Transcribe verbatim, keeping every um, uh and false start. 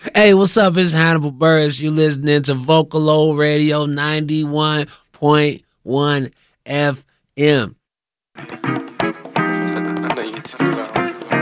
Hey, what's up? It's Hannibal Burris. You listening to Vocalo Radio ninety-one point one F M. I know you talking about.